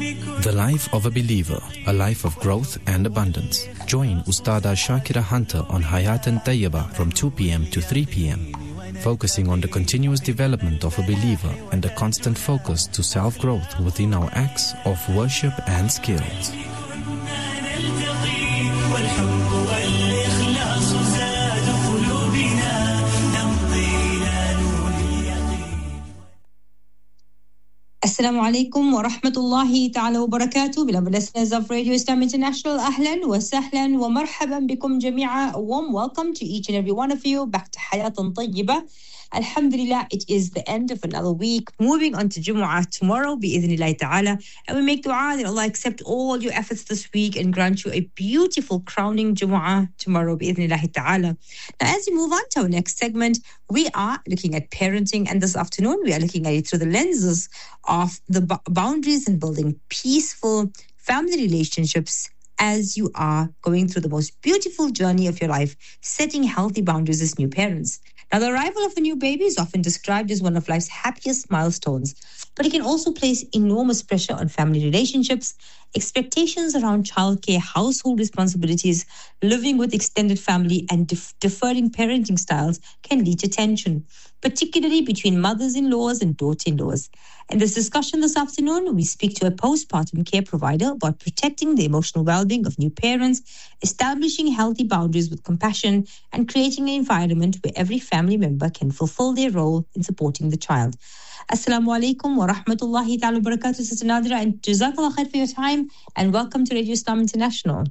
The life of a believer, a life of growth and abundance. Join Ustada Shakira Hunter on Hayatan Tayyaba from 2 p.m. to 3 p.m. focusing on the continuous development of a believer and a constant focus to self-growth within our acts of worship and skills. Assalamu alaikum wa rahmatullahi ta'ala wa barakatuh. Beloved listeners of Radio Islam International, ahlan wa sahlan wa marhaban bikum jami'a. A warm welcome to each and every one of you back to Hayatan Tayyibah. Alhamdulillah, it is the end of another week. Moving on to Jumu'ah tomorrow, bi'idhnillahi ta'ala. And we make dua that Allah accept all your efforts this week and grant you a beautiful crowning Jumu'ah tomorrow, bi'idhnillahi ta'ala. Now, as we move on to our next segment, we are looking at parenting. And this afternoon, we are looking at it through the lenses of the boundaries and building peaceful family relationships as you are going through the most beautiful journey of your life, setting healthy boundaries as new parents. Now, the arrival of a new baby is often described as one of life's happiest milestones, but it can also place enormous pressure on family relationships. Expectations around childcare, household responsibilities, living with extended family, and differing parenting styles can lead to tension, particularly between mothers-in-laws and daughter-in-laws. In this discussion this afternoon, we speak to a postpartum care provider about protecting the emotional well-being of new parents, establishing healthy boundaries with compassion, and creating an environment where every family member can fulfill their role in supporting the child. Assalamu alaikum wa rahmatullahi ta'ala wa barakatuh, Sister Nadira, and jazakallah khair for your time, and welcome to Radio Islam International.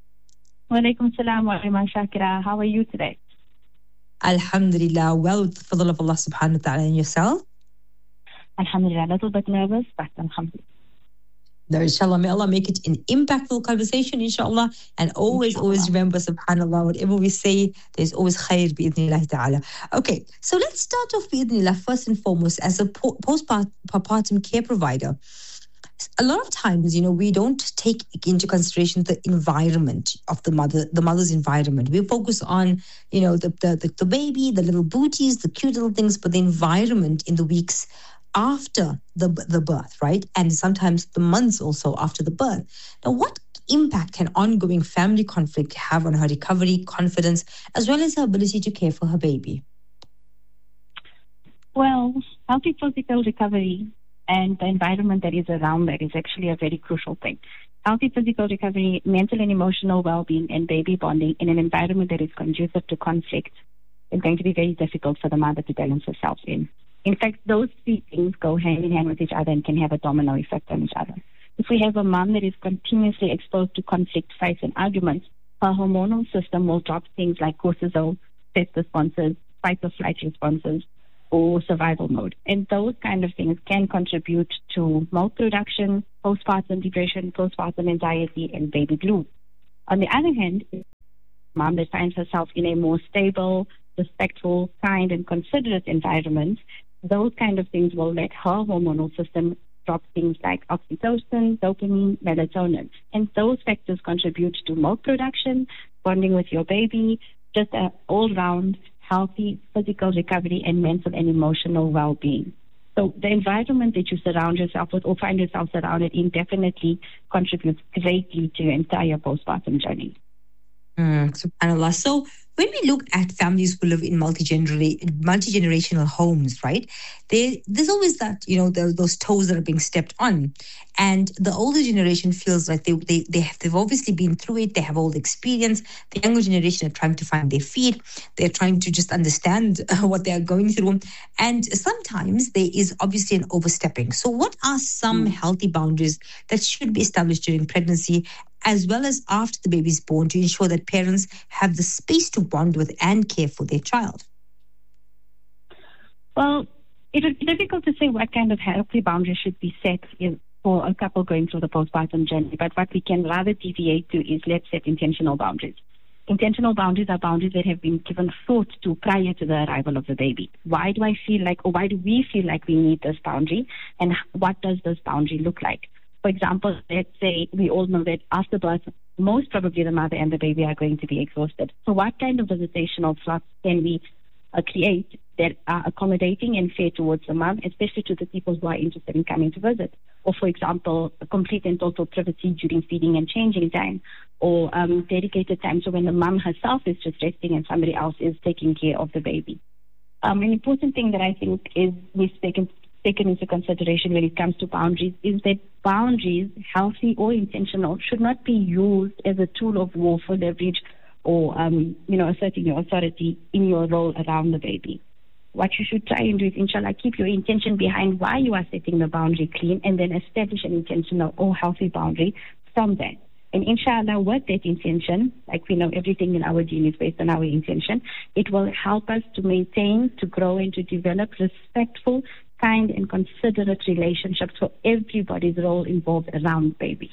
Wa alaikum salam wa rahmatullahi Shakira. How are you today? Alhamdulillah, well, with the fadl of Allah subhanahu wa ta'ala, and yourself? Alhamdulillah, a little bit nervous, but alhamdulillah. No, inshallah, may Allah make it an impactful conversation, inshallah, and always remember, subhanallah, whatever we say, there's always khair, bi'idhnillah ta'ala. Okay, so let's start off, bi'idhnillah, first and foremost, as a postpartum care provider. A lot of times, we don't take into consideration the environment of the mother's environment. We focus on, the baby, the little booties, the cute little things, but the environment in the weeks after the birth, right? And sometimes the months also after the birth. Now, what impact can ongoing family conflict have on her recovery, confidence, as well as her ability to care for her baby? Well, healthy physical recovery and the environment that is around that is actually a very crucial thing. Healthy physical recovery, mental and emotional well-being, and baby bonding in an environment that is conducive to conflict is going to be very difficult for the mother to balance herself in. In fact, those three things go hand in hand with each other and can have a domino effect on each other. If we have a mom that is continuously exposed to conflict, fights, and arguments, her hormonal system will drop things like cortisol, stress responses, fight or flight responses, or survival mode. And those kind of things can contribute to milk production, postpartum depression, postpartum anxiety, and baby blues. On the other hand, a mom that finds herself in a more stable, respectful, kind, and considerate environment, those kind of things will let her hormonal system drop things like oxytocin, dopamine, melatonin. And those factors contribute to milk production, bonding with your baby, just an all-round healthy physical recovery and mental and emotional well-being. So the environment that you surround yourself with or find yourself surrounded in definitely contributes greatly to your entire postpartum journey. SubhanAllah. So when we look at families who live in multi-generational homes, right, there's always that, those toes that are being stepped on. And the older generation feels like they've obviously been through it. They have all the experience. The younger generation are trying to find their feet. They're trying to just understand what they are going through. And sometimes there is obviously an overstepping. So what are some healthy boundaries that should be established during pregnancy as well as after the baby is born to ensure that parents have the space to bond with and care for their child? Well, it would be difficult to say what kind of healthy boundaries should be set for a couple going through the postpartum journey, but what we can rather deviate to is let's set intentional boundaries. Intentional boundaries are boundaries that have been given thought to prior to the arrival of the baby. Why do we feel like we need this boundary, and what does this boundary look like? For example, let's say we all know that after birth, most probably the mother and the baby are going to be exhausted. So what kind of visitational slots can we create that are accommodating and fair towards the mom, especially to the people who are interested in coming to visit? or for example, complete and total privacy during feeding and changing time, or dedicated time so when the mum herself is just resting and somebody else is taking care of the baby. An important thing that I think is we've taken into consideration when it comes to boundaries is that boundaries, healthy or intentional, should not be used as a tool of war for leverage or, asserting your authority in your role around the baby. What you should try and do is, inshallah, keep your intention behind why you are setting the boundary clean and then establish an intentional or healthy boundary from that. And inshallah, with that intention, like we know everything in our deen is based on our intention, it will help us to maintain, to grow, and to develop respectful, kind, and considerate relationships for everybody's role involved around baby.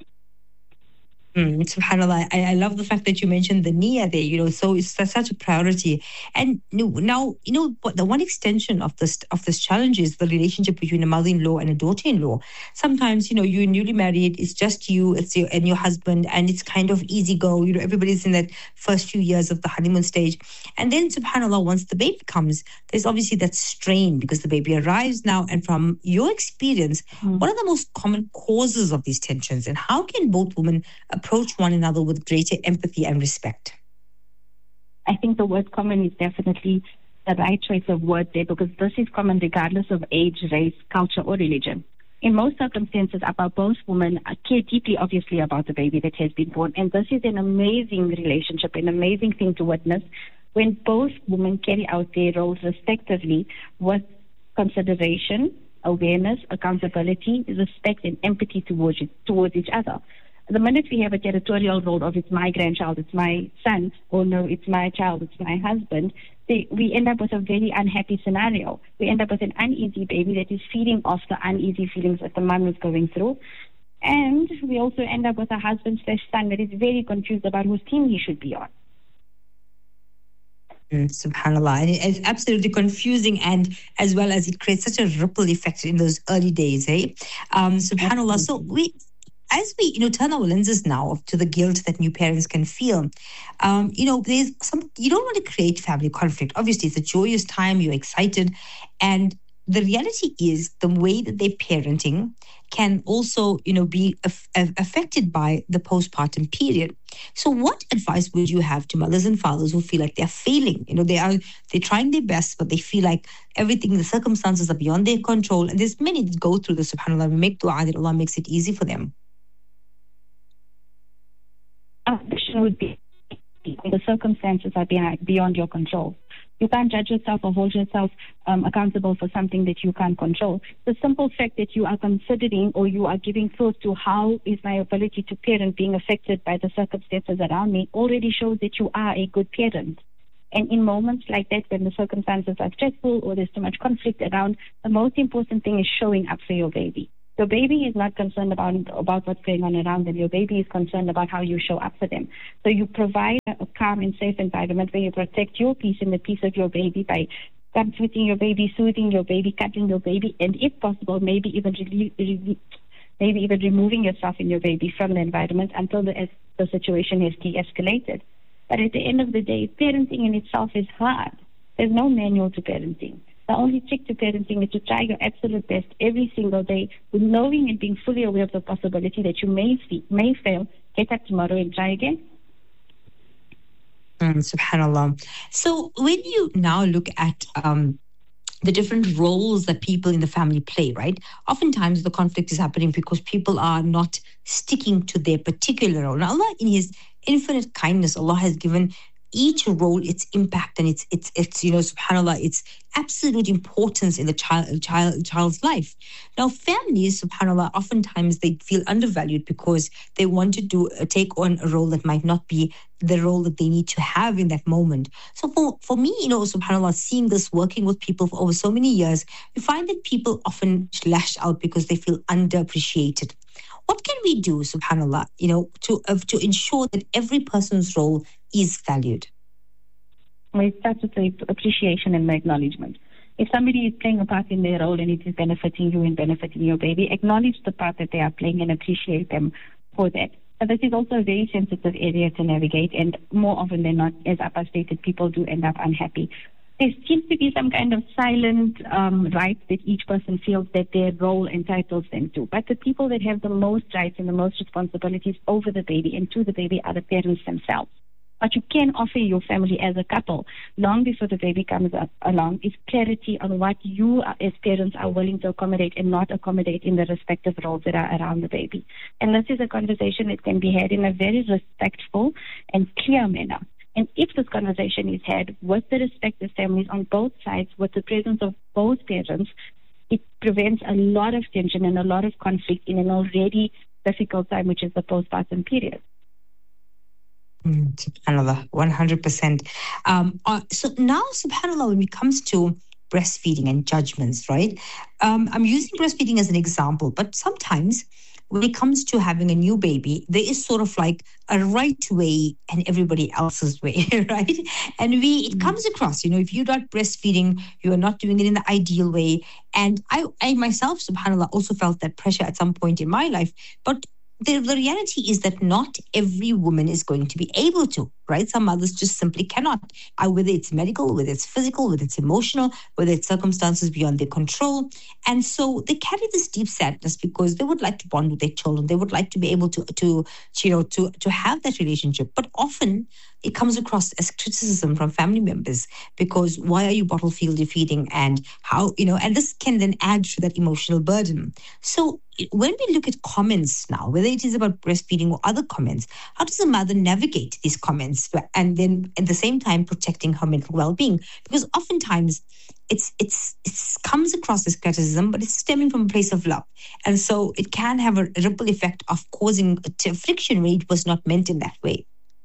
SubhanAllah, I love the fact that you mentioned the niyyah there, so it's such a priority. And now, the one extension of this challenge is the relationship between a mother-in-law and a daughter-in-law. Sometimes, you're newly married, it's just you, and your husband, and it's kind of easy go, everybody's in that first few years of the honeymoon stage. And then, SubhanAllah, once the baby comes, there's obviously that strain because the baby arrives now. And from your experience, what are the most common causes of these tensions, and how can both women approach one another with greater empathy and respect? I think the word common is definitely the right choice of word there, because this is common regardless of age, race, culture, or religion. In most circumstances, both women care deeply, obviously, about the baby that has been born. And this is an amazing relationship, an amazing thing to witness when both women carry out their roles respectively with consideration, awareness, accountability, respect, and empathy towards each other. The minute we have a territorial role of it's my grandchild, it's my son, or no, it's my child, it's my husband, we end up with a very unhappy scenario. We end up with an uneasy baby that is feeding off the uneasy feelings that the mom is going through. And we also end up with a husband/son that is very confused about whose team he should be on. SubhanAllah. And it's absolutely confusing, and as well as it creates such a ripple effect in those early days, SubhanAllah. So as we, turn our lenses now to the guilt that new parents can feel, there's you don't want to create family conflict. Obviously, it's a joyous time, you're excited. And the reality is the way that they're parenting can also, be affected by the postpartum period. So what advice would you have to mothers and fathers who feel like they're failing? They're trying their best, but they feel like everything, the circumstances are beyond their control. And there's many that go through this, SubhanAllah. We make dua that Allah makes it easy for them. Would be the circumstances are beyond your control. You can't judge yourself or hold yourself accountable for something that you can't control. The simple fact that you are considering or you are giving thought to how is my ability to parent being affected by the circumstances around me already shows that you are a good parent. And in moments like that, when the circumstances are stressful or there's too much conflict around, the most important thing is showing up for your baby. Your baby is not concerned about what's going on around them. Your baby is concerned about how you show up for them. So you provide a calm and safe environment where you protect your peace and the peace of your baby by comforting your baby, soothing your baby, cuddling your baby, and if possible, maybe even removing yourself and your baby from the environment until the situation has de-escalated. But at the end of the day, parenting in itself is hard. There's no manual to parenting. The only trick to parenting is to try your absolute best every single day with knowing and being fully aware of the possibility that you may fail, get up tomorrow and try again. SubhanAllah. So when you now look at the different roles that people in the family play, right? Oftentimes the conflict is happening because people are not sticking to their particular role. Now Allah, in His infinite kindness, Allah has given each role its impact and its SubhanAllah, its absolute importance in the child's life. Now, families, SubhanAllah, oftentimes they feel undervalued because they want to take on a role that might not be the role that they need to have in that moment. So for me, SubhanAllah, seeing this, working with people for over so many years, we find that people often lash out because they feel underappreciated. What can we do, SubhanAllah, to ensure that every person's role is valued? Well, it starts with the appreciation and the acknowledgement. If somebody is playing a part in their role and it is benefiting you and benefiting your baby, acknowledge the part that they are playing and appreciate them for that. But this is also a very sensitive area to navigate, and more often than not, as Appa stated, people do end up unhappy. there seems to be some kind of silent rights that each person feels that their role entitles them to. But the people that have the most rights and the most responsibilities over the baby and to the baby are the parents themselves. What you can offer your family as a couple long before the baby comes along is clarity on what you as parents are willing to accommodate and not accommodate in the respective roles that are around the baby. And this is a conversation that can be had in a very respectful and clear manner. And if this conversation is had with the respective families on both sides, with the presence of both parents, it prevents a lot of tension and a lot of conflict in an already difficult time, which is the postpartum period. SubhanAllah, 100%. So now, SubhanAllah, when it comes to breastfeeding and judgments, right? I'm using breastfeeding as an example, but sometimes when it comes to having a new baby, there is sort of like a right way and everybody else's way, right? And it comes across, if you're not breastfeeding, you are not doing it in the ideal way. And I myself, SubhanAllah, also felt that pressure at some point in my life. But the reality is that not every woman is going to be able to, right? Some mothers just simply cannot, whether it's medical, whether it's physical, whether it's emotional, whether it's circumstances beyond their control. And so they carry this deep sadness because they would like to bond with their children. They would like to be able to have that relationship. But often it comes across as criticism from family members because why are you bottle feeding and how, and this can then add to that emotional burden. So when we look at comments now, whether it is about breastfeeding or other comments, how does a mother navigate these comments and then at the same time protecting her mental well-being? Because oftentimes it's comes across as criticism, but it's stemming from a place of love. And so it can have a ripple effect of causing friction when it was not meant in that way.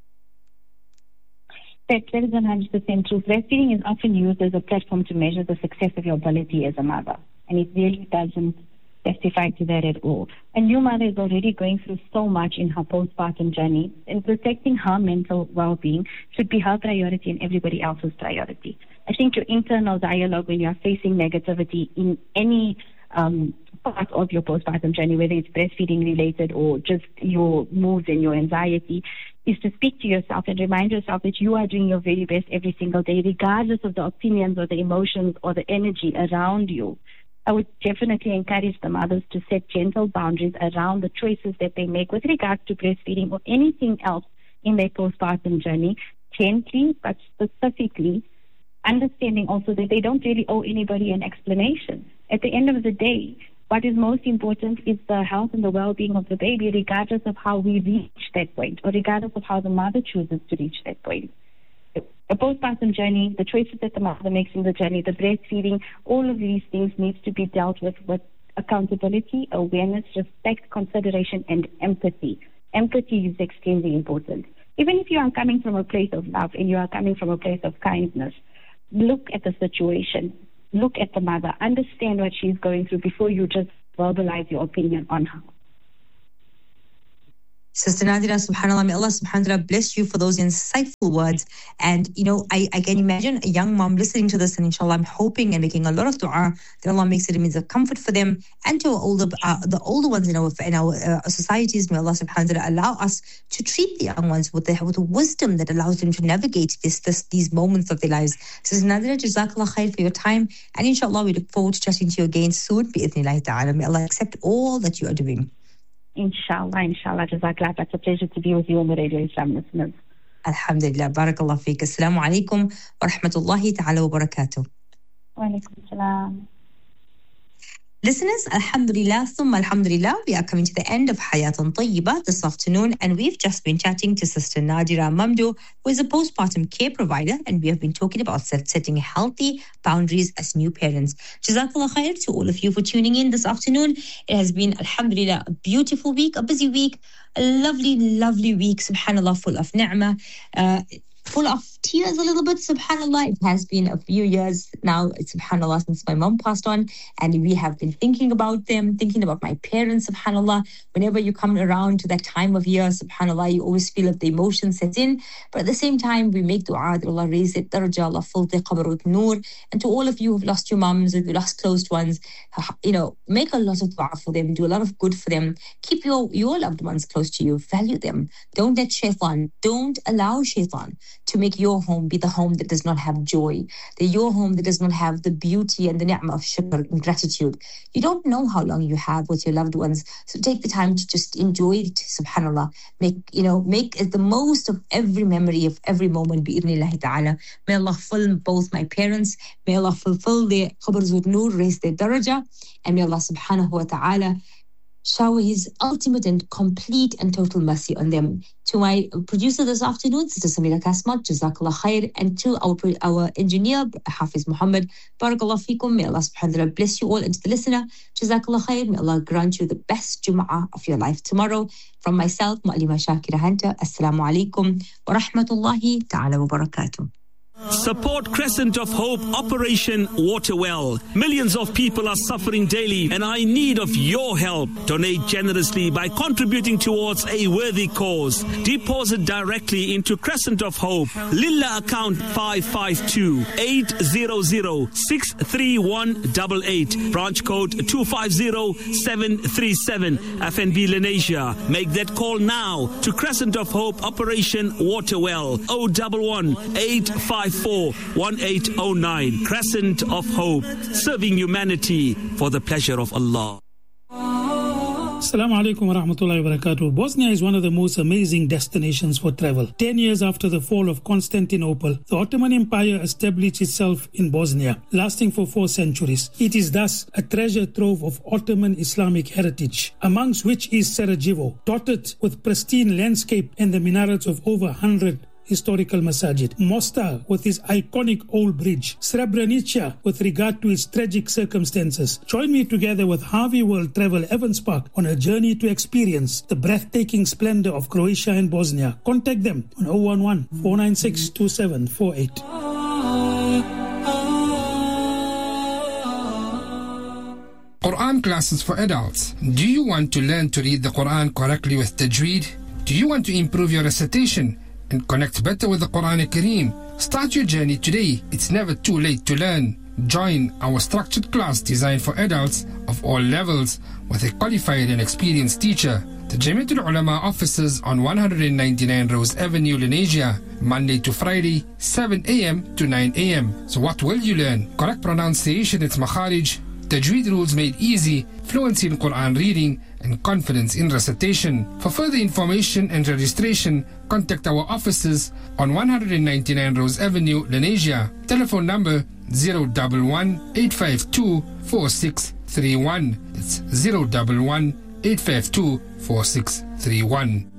That is 100% true. Breastfeeding is often used as a platform to measure the success of your ability as a mother. And it really doesn't testify to that at all. A new mother is already going through so much in her postpartum journey, and protecting her mental well-being should be her priority and everybody else's priority. I think your internal dialogue when you are facing negativity in any part of your postpartum journey, whether it's breastfeeding related or just your moods and your anxiety, is to speak to yourself and remind yourself that you are doing your very best every single day, regardless of the opinions or the emotions or the energy around you. I would definitely encourage the mothers to set gentle boundaries around the choices that they make with regards to breastfeeding or anything else in their postpartum journey, gently but specifically, understanding also that they don't really owe anybody an explanation. At the end of the day, what is most important is the health and the well-being of the baby, regardless of how we reach that point or regardless of how the mother chooses to reach that point. The postpartum journey, the choices that the mother makes in the journey, the breastfeeding, all of these things needs to be dealt with accountability, awareness, respect, consideration, and empathy. Empathy is extremely important. Even if you are coming from a place of love and you are coming from a place of kindness, look at the situation, look at the mother, understand what she's going through before you just verbalize your opinion on her. Sister Nadira, SubhanAllah, may Allah subhanahu wa ta'ala bless you for those insightful words. And, I can imagine a young mom listening to this, and inshallah, I'm hoping and making a lot of dua that Allah makes it a means of comfort for them and to the older ones in our societies. May Allah subhanahu wa ta'ala allow us to treat the young ones with the wisdom that allows them to navigate these moments of their lives. Sister Nadira, Jazakallah khair for your time. And inshallah, we look forward to chatting to you again soon. Bi-idhnillahi ta'ala. May Allah accept all that you are doing. Inshallah, Jazakallah. It's a pleasure to be with you on the Radio Islam listeners. Alhamdulillah, barakallah feek. Assalamu alaikum wa rahmatullahi ta'ala wa barakatuh. Wa alaikum salam. Listeners, alhamdulillah, thumma alhamdulillah, we are coming to the end of Hayatan Tayyibah this afternoon, and we've just been chatting to Sister Nadira Mamdouh, who is a postpartum care provider, and we have been talking about setting healthy boundaries as new parents. Jazakallah khair to all of you for tuning in this afternoon. It has been, alhamdulillah, a beautiful week, a busy week, a lovely, lovely week, subhanallah, full of ni'mah, full of tears a little bit, subhanallah. It has been a few years now, subhanallah, since my mom passed on, and we have been thinking about them, thinking about my parents, subhanallah. Whenever you come around to that time of year, subhanallah, you always feel that the emotion sets in, but at the same time, we make dua that Allah raise it, daraja, Allah fill the qabr with noor. And to all of you who've lost your moms, or you lost closed ones, make a lot of dua for them, do a lot of good for them, keep your loved ones close to you, value them. Don't allow shaitan to make your your home be the home that does not have joy, that your home that does not have the beauty and the ni'mah of shukr and gratitude. You don't know how long you have with your loved ones, so take the time to just enjoy it. Subhanallah, make the most of every memory of every moment. Bi-idhnillahi ta'ala. May Allah fill both my parents. May Allah fulfill their khabars with nur, raise their daraja, and may Allah subhanahu wa ta'ala shower His ultimate and complete and total mercy on them. To my producer this afternoon, Sister Samira Kasmat, Jazakallah khair, and to our engineer, Hafiz Muhammad, Barakallah feekum. May Allah subhanahu wa ta'ala bless you all, and to the listener, Jazakallah khair. May Allah grant you the best Jum'ah of your life tomorrow. From myself, Mu'allima Shakira Hunter, Assalamu alaikum wa rahmatullahi ta'ala wa barakatuh. Support Crescent of Hope Operation Waterwell. Millions of people are suffering daily and are in need of your help. Donate generously by contributing towards a worthy cause. Deposit directly into Crescent of Hope, Lilla account 552-800-63188, branch code 250737, FNB Lenasia. Make that call now to Crescent of Hope Operation Waterwell, 011-854-1809. Crescent of Hope, serving humanity for the pleasure of Allah. Assalamu alaikum wa rahmatullahi wa barakatuh. Bosnia is one of the most amazing destinations for travel. 10 years after the fall of Constantinople, the Ottoman Empire established itself in Bosnia, lasting for 4 centuries. It is thus a treasure trove of Ottoman Islamic heritage, amongst which is Sarajevo, dotted with pristine landscape and the minarets of over 100 historical masajid. Mostar with its iconic old bridge. Srebrenica with regard to its tragic circumstances. Join me together with Harvey World Travel Evans Park on a journey to experience the breathtaking splendor of Croatia and Bosnia. Contact them on 011-496-2748. Quran classes for adults. Do you want to learn to read the Quran correctly with tajweed? Do you want to improve your recitation and connect better with the Quran Kareem? Start your journey today. It's never too late to learn. Join our structured class designed for adults of all levels with a qualified and experienced teacher. The Jamiatul Ulama offices on 199 Rose Avenue, Lenasia, Monday to Friday, 7 a.m. to 9 a.m. So what will you learn? Correct pronunciation, its makharij, tajweed rules made easy, fluency in Quran reading, and confidence in recitation. For further information and registration, contact our offices on 199 Rose Avenue, Lenasia. Telephone number 011-852-4631. It's 011-852-4631.